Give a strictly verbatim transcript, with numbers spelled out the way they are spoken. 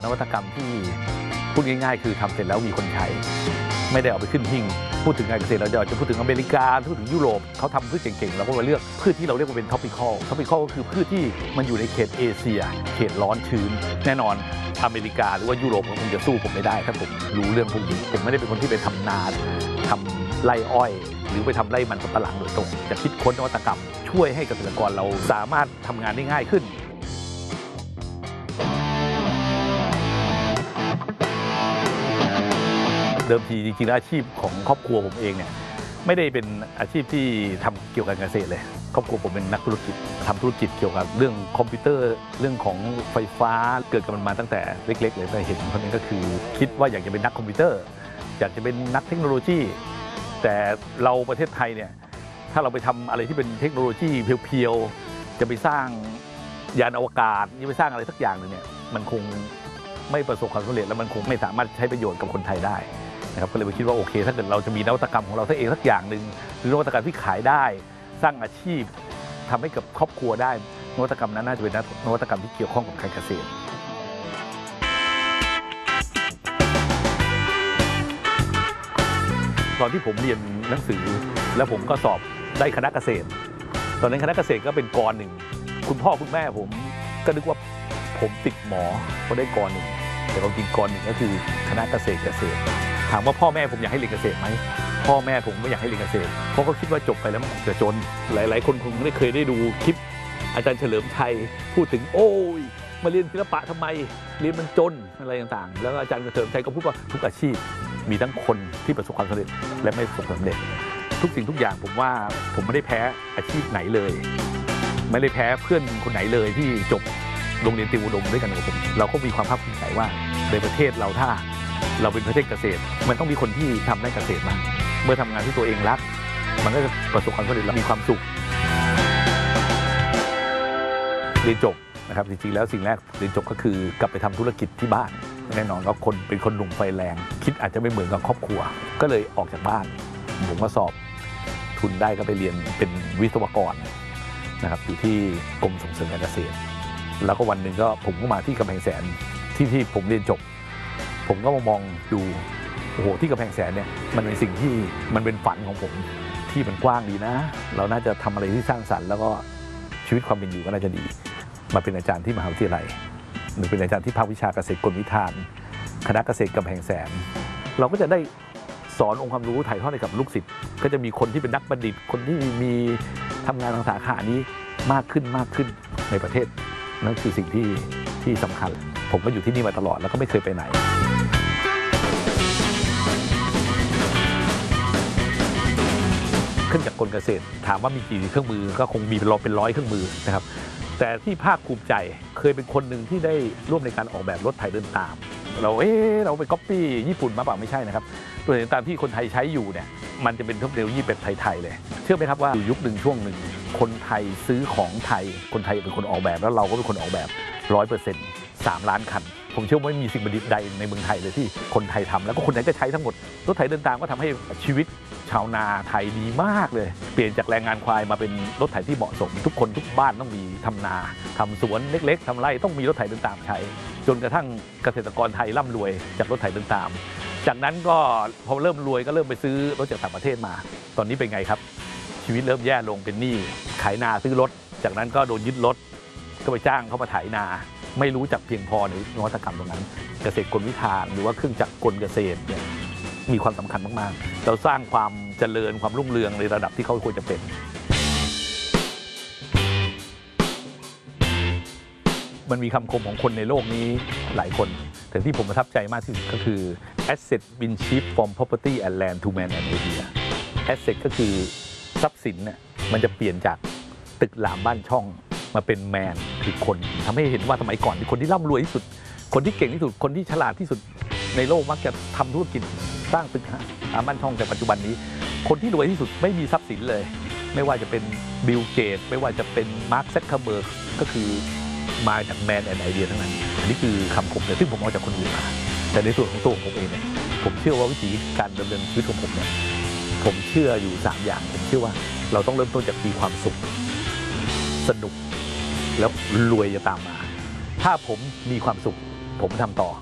นวัตกรรมที่พูดง่ายๆคือทำเสร็จแล้วมีคนใช้ไม่ได้เอาไปขึ้นหิ้งพูดถึงการเกษตรเราจะพูดถึงอเมริกาพูดถึงยุโรปเขาทำพืชเก่งๆเราก็มาเลือกพืชที่เราเรียกว่าเป็นท็อปิคอลท็อปิคอลก็คือพืชที่มันอยู่ในเขตเอเชียเขตร้อนชื้นแน่นอนอเมริกาหรือว่ายุโรปคงจะสู้ผมไม่ได้ถ้าผมรู้เรื่องพวกนี้ผมไม่ได้เป็นคนที่ไปทำนาทำไร่อ้อยหรือไปทำไร่มันสำปะหลังโดยตรงจะคิดค้นนวัตกรรมช่วยให้เกษตรกรเราสามารถทำงานได้ง่ายขึ้นเดิมทีจริงๆแล้วอาชีพของครอบครัวผมเองเนี่ยไม่ได้เป็นอาชีพที่ทำเกี่ยวกับการเกษตรเลยครอบครัวผมเป็นนักธุรกิจทำธุรกิจเกี่ยวกับเรื่องคอมพิวเตอร์เรื่องของไฟฟ้าเกิดกับมันมาตั้งแต่เล็กๆเลยได้เห็นเพราะนั้นก็คือคิดว่าอยากจะเป็นนักคอมพิวเตอร์อยากจะเป็นนักเทคโนโลยีแต่เราประเทศไทยเนี่ยถ้าเราไปทำอะไรที่เป็นเทคโนโลยีเพียวๆจะไปสร้างยานอวกาศจะไปสร้างอะไรสักอย่างหนึ่งเนี่ยมันคงไม่ประสบความสำเร็จแล้วมันคงไม่สามารถใช้ประโยชน์กับคนไทยได้นะครับก็เลยไปคิดว่าโอเคถ้าเกิดเราจะมีนวัตกรรมของเราสักเองสักอย่างหนึ่งหรือนวัตกรรมที่ขายได้สร้างอาชีพทำให้กับครอบครัวได้นวัตกรรมนั้นน่าจะเป็นนวัตกรรมที่เกี่ยวข้องกับการเกษตรตอนที่ผมเรียนหนังสือแล้วผมก็สอบได้คณะเกษตรตอนนั้นคณะเกษตรก็เป็นกรหนึ่งคุณพ่อคุณแม่ผมก็นึกว่าผมติดหมอเพราะได้กรหนึ่งแต่ความจริงกรหนึ่งก็คือคณะเกษตรเกษตรถามว่าพ่อแม่ผมอยากให้เรียนเกษตรไหมพ่อแม่ผมไม่อยากให้เรียนเกษตรเพราะเขาคิดว่าจบไปแล้วมันจะจนหลายๆคนคงไม่เคยได้ดูคลิปอาจารย์เฉลิมชัยพูดถึงโอ้ยมาเรียนศิลปะทำไมเรียนมันจนอะไรต่างๆแล้วอาจารย์เฉลิมชัยก็พูดว่าทุกอาชีพมีทั้งคนที่ประสบความสำเร็จและไม่ประสบความสำเร็จทุกสิ่งทุกอย่างผมว่าผมไม่ได้แพ้อาชีพไหนเลยไม่ได้แพ้เพื่อนคนไหนเลยที่จบโรงเรียนติวอุดมด้วยกันกับผมเราก็มีความภาคภูมิใจว่าในประเทศเราถ้าเราเป็นประเทศเกษตรมันต้องมีคนที่ทำได้เกษตรบ้างเมื่อทำงานที่ตัวเองรักมันก็จะประสบความสำเร็จและมีความสุขเรียนจบนะครับจริงๆแล้วสิ่งแรกเรียนจบก็คือกลับไปทำธุรกิจที่บ้านแน่นอนว่าคนเป็นคนหนุ่มไฟแรงคิดอาจจะไม่เหมือนกับครอบครัวก็เลยออกจากบ้านผมก็สอบทุนได้ก็ไปเรียนเป็นวิศวกรนะครับอยู่ที่กรมส่งเสริมการเกษตรแล้วก็วันหนึ่งก็ผมก็มาที่กำแพงแสนที่ที่ผมเรียนจบผมก็มามองดูโอ้โหที่กำแพงแสนเนี่ยมันเป็นสิ่งที่มันเป็นฝันของผมที่มันกว้างดีนะเราน่าจะทำอะไรที่สร้างสรรค์แล้วก็ชีวิตความเป็นอยู่ก็น่าจะดีมาเป็นอาจารย์ที่มหาวิทยาลัยหรือเป็นอาจารย์ที่ภาควิชาเกษตรกลวิธานคณะเกษตรกำแพงแสนเราก็จะได้สอนองค์ความรู้ถ่ายทอดให้กับลูกศิษย์ก็จะมีคนที่เป็นนักบัณฑิตคนที่มีทำงานทางสาขานี้มากขึ้นมากขึ้นในประเทศนั่นคือสิ่งที่ที่สำคัญผมก็อยู่ที่นี่มาตลอดแล้วก็ไม่เคยไปไหนขึ้นจากกลเกษตรถามว่ามีกี่เครื่องมือก็คงมีเป็นร้อยเป็นร้อยเครื่องมือนะครับแต่ที่ภาคภูมิใจเคยเป็นคนหนึ่งที่ได้ร่วมในการออกแบบรถไถเดินตามเราเอ๊ะเราไปก๊อปปี้ญี่ปุ่นมาเปล่าไม่ใช่นะครับรถไถเดินตามที่คนไทยใช้อยู่เนี่ยมันจะเป็นเทคโนโลยีแบบไทยๆเลยเชื่อไหมครับว่าอยู่ยุคหนึ่งช่วงหนึ่งคนไทยซื้อของไทยคนไทยเป็นคนออกแบบแล้วเราก็เป็นคนออกแบบร้อยเปอร์เซ็นต์สามล้านคันผมเชื่อว่าไม่มีสิ่งประดิษฐ์ใดในเมืองไทยเลยที่คนไทยทำแล้วก็คนไทยก็ใช้ทั้งหมดรถไถเดินตามก็ทำให้ชีวิตชาวนาไทยดีมากเลยเปลี่ยนจากแรงงานควายมาเป็นรถไถที่เหมาะสมทุกคนทุกบ้านต้องมีทำนาทำสวนเล็กๆทำไร่ต้องมีรถไถเดินตามใช้จนกระทั่งเกษตรกรไทยร่ำรวยจากรถไถเดินตามจากนั้นก็พอเริ่มรวยก็เริ่มไปซื้อรถจากต่างประเทศมาตอนนี้เป็นไงครับชีวิตเริ่มแย่ลงเป็นหนี้ขายนาซื้อรถจากนั้นก็โดนยึดรถก็ไปจ้างเขามาไถนาไม่รู้จักเพียงพอในนวัตกรรมตรงนั้นเกษตรกลวิธานหรือว่าเครื่องจักรกลเกษตรเนี่ยมีความสำคัญมากๆเราสร้างความเจริญความรุ่งเรืองในระดับที่เขาควรจะเป็นมันมีคำคมของคนในโลกนี้หลายคนแต่ที่ผมประทับใจมากที่สุดก็คือ asset been shift from property and land to man and idea asset ก็คือทรัพย์สินเนี่ยมันจะเปลี่ยนจากตึกหลามบ้านช่องมาเป็นแมนคือคนทำให้เห็นว่าสมัยก่อนคนที่ร่ำรวยที่สุดคนที่เก่งที่สุดคนที่ฉลาดที่สุดในโลกมักจะทำธุรกิจสร้างตึกหลามบ้านช่องแต่ปัจจุบันนี้คนที่รวยที่สุดไม่มีทรัพย์สินเลยไม่ว่าจะเป็นบิลเกตไม่ว่าจะเป็นมาร์ค ซักเคอร์เบิร์กก็คือมาจากแมนแอนด์ไอเดียทั้งนั้นอันนี้คือคำคมแต่ซึ่งผมเอาจากคนอื่นมาแต่ในส่วนของตัวผมเองเนี่ยผมเชื่อว่าวิธีการดำเนินชีวิตของผมเนี่ยผมเชื่ออยู่สามอย่างผมเชื่อว่าเราต้องเริ่มต้นจากมีความสุขสนุกแล้วรวยจะตามมาถ้าผมมีความสุขผมทำต่อ